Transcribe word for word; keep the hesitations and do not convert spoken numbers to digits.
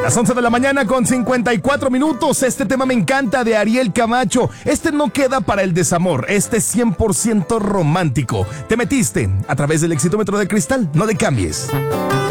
Las once de la mañana con cincuenta y cuatro minutos. Este tema me encanta, de Ariel Camacho. Este no queda para el desamor. Este es cien por ciento romántico. Te metiste a través del Exitómetro de Cristal. No le cambies.